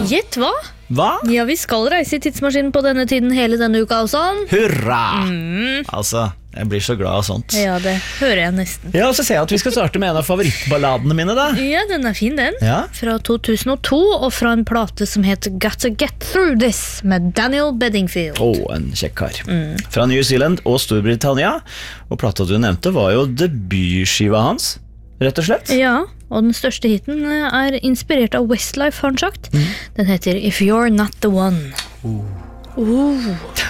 Gjett hva? Hva? Ja, vi skal reise i tidsmaskinen på denne tiden hele denne uka også. Hurra! Altså, jeg blir så glad av sånt. Ja, det hører jeg nesten. Ja, så ser jeg at vi skal starte med en av favorittballadene mine da. Ja, den er fin den. Ja. Fra 2002 og fra en plate som heter Gotta Get Through This med Daniel Bedingfield. En kjekk kar. Fra New Zealand og Storbritannia. Og plata du nevnte var jo debutskiva hans, rett og slett. Ja, og den største hiten er inspirert av Westlife, har han sagt. Den heter If You're Not The One.